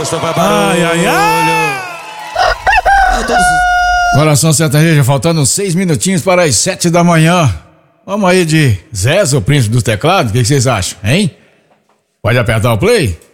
só faz barulho. Ai, ai, ai. Coração sertaneja, faltando 6 minutinhos para as 7 da manhã. Vamos aí de Zé, o príncipe dos teclados, o que vocês acham, hein? Pode apertar o play?